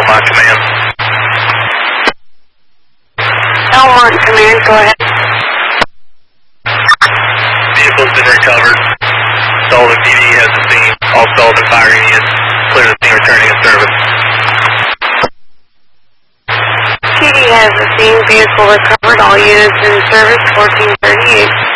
Elmont Command. Elmont Command, go ahead. Vehicle's been recovered. Sullivan PD has the scene. All Sullivan fire units clear the scene, returning to service. PD has the scene. Vehicle recovered. All units in service. 1438.